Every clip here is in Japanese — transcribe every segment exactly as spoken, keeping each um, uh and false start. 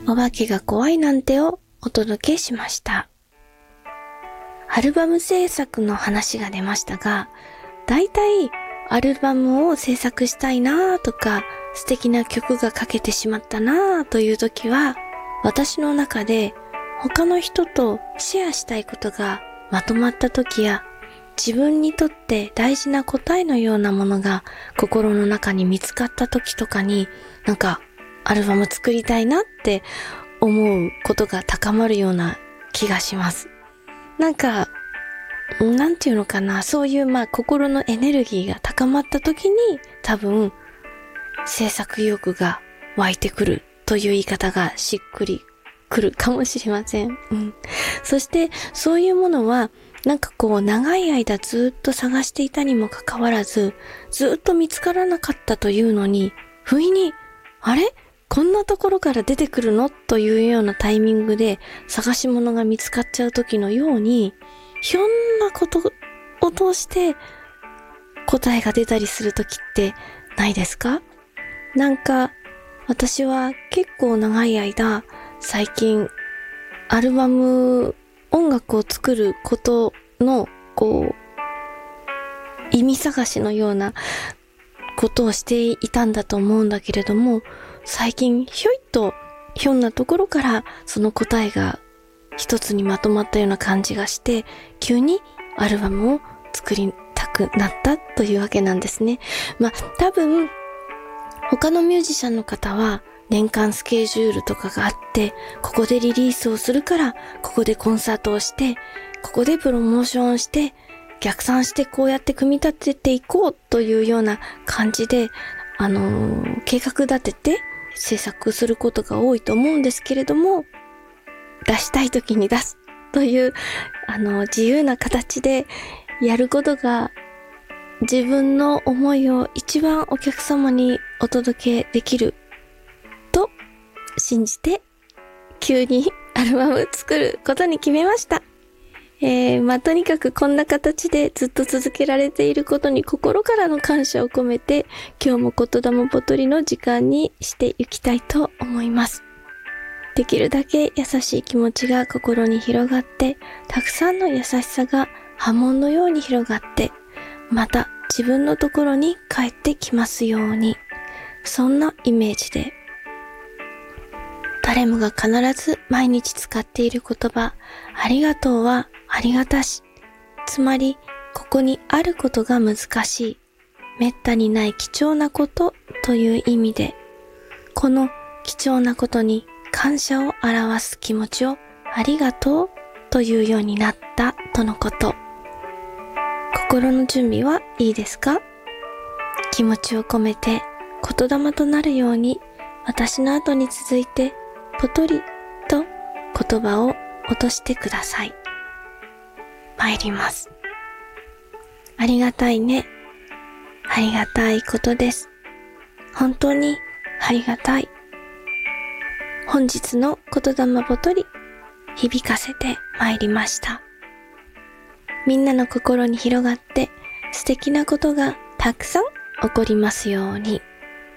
お化けが怖いなんてをお届けしました。アルバム制作の話が出ましたが、だいたいアルバムを制作したいなーとか、素敵な曲が書けてしまったなーという時は、私の中で他の人とシェアしたいことがまとまった時や、自分にとって大事な答えのようなものが心の中に見つかった時とかに、なんかアルバム作りたいなって思うことが高まるような気がします。なんか、なんていうのかな、そういうまあ心のエネルギーが高まった時に多分制作意欲が湧いてくるという言い方がしっくりくるかもしれません。うん。そしてそういうものはなんかこう長い間ずっと探していたにもかかわらず、ずっと見つからなかったというのに、不意に、あれ?こんなところから出てくるの?というようなタイミングで探し物が見つかっちゃう時のように、ひょんなことを通して答えが出たりする時ってないですか?なんか私は結構長い間最近アルバム音楽を作ることのこう意味探しのようなことをしていたんだと思うんだけれども、最近ひょいっとひょんなところからその答えが一つにまとまったような感じがして、急にアルバムを作りたくなったというわけなんですね。まあ多分他のミュージシャンの方は年間スケジュールとかがあって、ここでリリースをするから、ここでコンサートをして、ここでプロモーションをして、逆算してこうやって組み立てていこうというような感じで、あのー、計画立てて制作することが多いと思うんですけれども、出したい時に出すという、あのー、自由な形でやることが自分の思いを一番お客様にお届けできると信じて、急にアルバム作ることに決めました。えー、まあ、とにかくこんな形でずっと続けられていることに心からの感謝を込めて、今日も言霊ぽとりの時間にしていきたいと思います。できるだけ優しい気持ちが心に広がって、たくさんの優しさが波紋のように広がって、また自分のところに帰ってきますように、そんなイメージで、誰もが必ず毎日使っている言葉、ありがとうはありがたし。つまり、ここにあることが難しい、めったにない貴重なことという意味で、この貴重なことに感謝を表す気持ちをありがとうというようになったとのこと。心の準備はいいですか?気持ちを込めて言霊となるように、私の後に続いてぽとりと言葉を落としてください。参ります。ありがたいね。ありがたいことです。本当にありがたい。本日の言霊ぽとり、響かせて参りました。みんなの心に広がって素敵なことがたくさん起こりますように。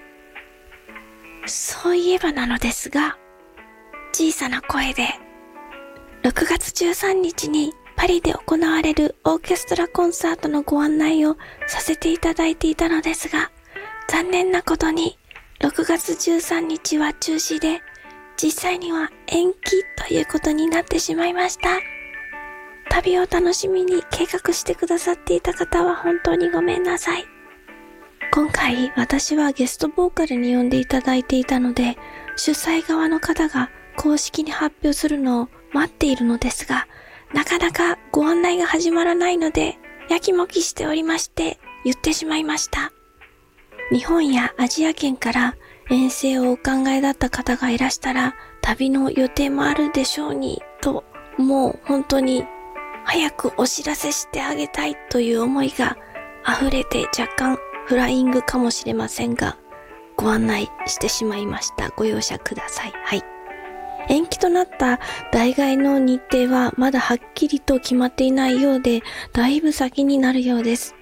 そういえばなのですが、小さな声でろくがつじゅうさんにちにパリで行われるオーケストラコンサートのご案内をさせていただいていたのですが、残念なことにろくがつじゅうさんにちは中止で、実際には延期ということになってしまいました。旅を楽しみに計画してくださっていた方は本当にごめんなさい。今回私はゲストボーカルに呼んでいただいていたので、主催側の方が公式に発表するのを待っているのですが、なかなかご案内が始まらないので、やきもきしておりまして言ってしまいました。日本やアジア圏から遠征をお考えだった方がいらしたら、旅の予定もあるでしょうにと、もう本当に早くお知らせしてあげたいという思いが溢れて、若干フライングかもしれませんが、ご案内してしまいました。ご容赦ください。はい。延期となった代替の日程はまだはっきりと決まっていないようで、だいぶ先になるようです。